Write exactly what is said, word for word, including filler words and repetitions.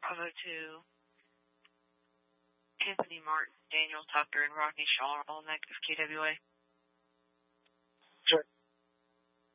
Bravo two. Anthony Martin, Daniel Tucker, and Rodney Shaw are all negative K W A.